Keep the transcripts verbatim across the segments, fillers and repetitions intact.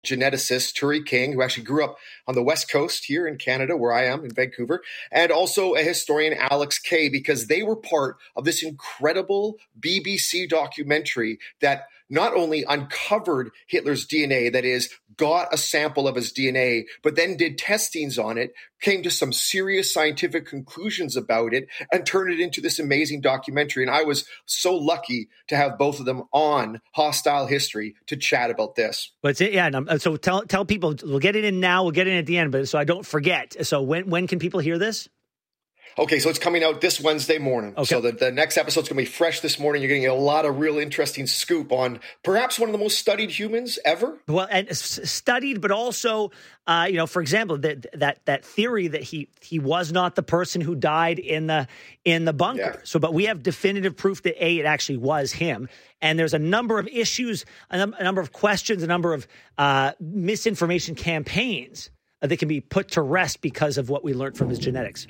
geneticist Turi King, who actually grew up on the West Coast here in Canada, where I am in Vancouver, and also a historian, Alex Kay, because they were part of this incredible B B C documentary that not only uncovered Hitler's D N A, that is, got a sample of his D N A, but then did testings on it, came to some serious scientific conclusions about it, and turned it into this amazing documentary. And I was so lucky to have both of them on Hostile History to chat about this. But it's, yeah, and so tell tell people, we'll get it in now, we'll get it in at the end, but so I don't forget. So when when can people hear this? Okay, so it's coming out this Wednesday morning. Okay. So the, the next episode's going to be fresh this morning. You're going to get a lot of real interesting scoop on perhaps one of the most studied humans ever. Well, and studied, but also, uh, you know, for example, that that that theory that he he was not the person who died in the in the bunker. Yeah. So, but we have definitive proof that A, it actually was him. And there's a number of issues, a, num- a number of questions, a number of uh, misinformation campaigns uh, that can be put to rest because of what we learned from his genetics.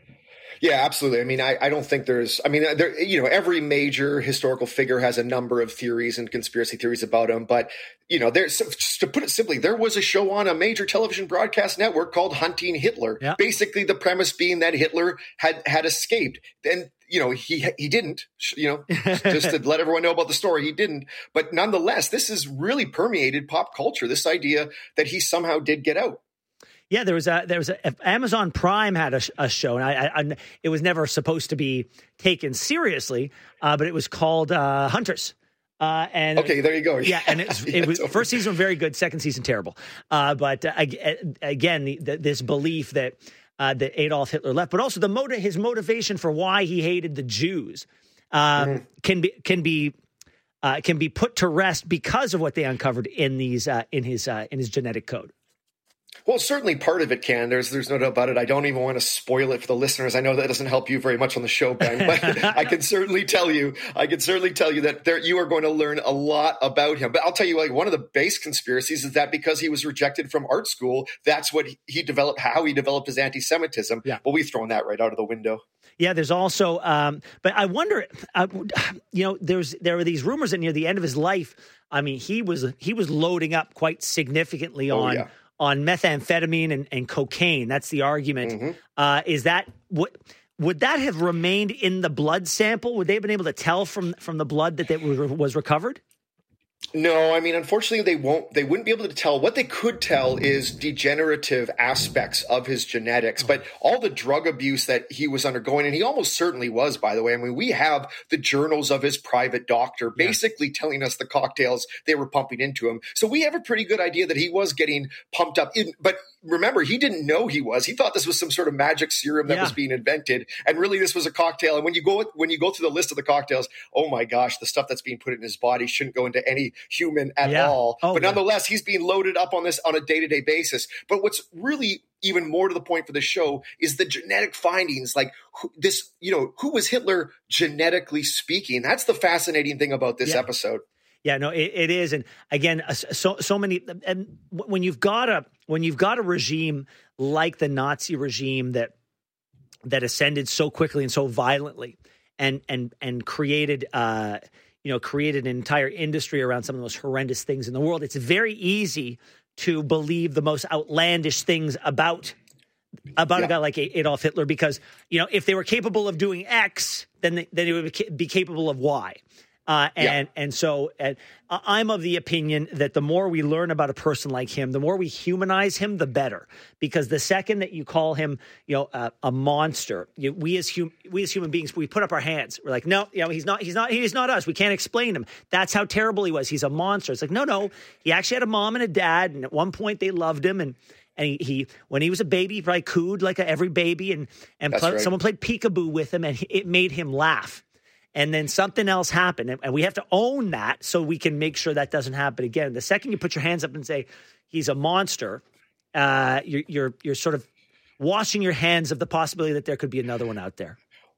Yeah, absolutely. I mean, I, I don't think there's, I mean, there, you know, every major historical figure has a number of theories and conspiracy theories about him. But, you know, there's, just to put it simply, there was a show on a major television broadcast network called Hunting Hitler. Yeah. Basically, the premise being that Hitler had, had escaped. And, you know, he he didn't, you know, just to let everyone know about the story, he didn't. But nonetheless, this has really permeated pop culture, this idea that he somehow did get out. Yeah, there was a there was a Amazon Prime had a, a show, and I, I, I it was never supposed to be taken seriously, uh, but it was called uh, Hunters. Uh, and okay, there you go. Yeah, and it was, it was first season very good, second season terrible. Uh, but uh, again, the, the, this belief that uh, that Adolf Hitler left, but also the motive, his motivation for why he hated the Jews, um, mm-hmm. can be can be. Uh, can be put to rest because of what they uncovered in these uh, in his uh, in his genetic code. Well, certainly part of it can. There's there's no doubt about it. I don't even want to spoil it for the listeners. I know that doesn't help you very much on the show, Ben, but I can certainly tell you, I can certainly tell you that there, you are going to learn a lot about him. But I'll tell you, like, one of the base conspiracies is that because he was rejected from art school, that's what he developed, how he developed his anti-Semitism. Yeah. But we've thrown that right out of the window. Yeah, there's also, um, but I wonder, uh, you know, there's there were these rumors that near the end of his life, I mean, he was he was loading up quite significantly oh, on. Yeah. on methamphetamine and, and cocaine. That's the argument. Mm-hmm. Uh, is that what would that have remained in the blood sample? Would they have been able to tell from from the blood that that was recovered? No, I mean, unfortunately, they won't. They wouldn't be able to tell. What they could tell is degenerative aspects of his genetics, but all the drug abuse that he was undergoing, and he almost certainly was, by the way. I mean, we have the journals of his private doctor basically yeah. telling us the cocktails they were pumping into him. So we have a pretty good idea that he was getting pumped up. In, but remember, he didn't know he was. He thought this was some sort of magic serum that yeah. was being invented, and really this was a cocktail. And when you go when you go through the list of the cocktails, oh my gosh, the stuff that's being put in his body shouldn't go into any human at yeah. all. Oh, but yeah. nonetheless, he's being loaded up on this on a day-to-day basis. But what's really even more to the point for the show is the genetic findings. Like who, this, you know, who was Hitler genetically speaking? That's the fascinating thing about this yeah. episode. Yeah, no, it, it is. And again, so so many, and when you've got a when you've got a regime like the Nazi regime that that ascended so quickly and so violently and and and created uh you know, created an entire industry around some of the most horrendous things in the world, it's very easy to believe the most outlandish things about about yeah. a guy like Adolf Hitler, because, you know, if they were capable of doing X, then they, then it would be capable of Y. Uh, and yeah. and so and I'm of the opinion that the more we learn about a person like him, the more we humanize him, the better. Because the second that you call him, you know, uh, a monster, you, we as hum, we as human beings, we put up our hands. We're like, no, you know, he's not, he's not, he's not us. We can't explain him. That's how terrible he was. He's a monster. It's like, no, no, he actually had a mom and a dad, and at one point they loved him, and. And he, he, when he was a baby, he probably cooed like a, every baby, and and pl- right. someone played peekaboo with him, and he, it made him laugh. And then something else happened, and, and we have to own that so we can make sure that doesn't happen again. The second you put your hands up and say he's a monster, uh, you're you're you're sort of washing your hands of the possibility that there could be another one out there.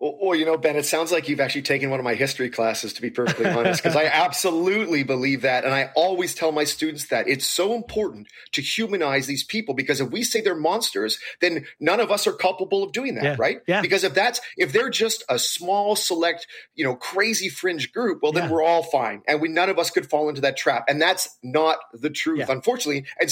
Well, well, you know, Ben, it sounds like you've actually taken one of my history classes, to be perfectly honest, because I absolutely believe that. And I always tell my students that it's so important to humanize these people, because if we say they're monsters, then none of us are culpable of doing that, yeah. right? Yeah. Because if that's, if they're just a small, select, you know, crazy fringe group, well, then yeah. we're all fine. And we, none of us could fall into that trap. And that's not the truth, yeah. unfortunately. And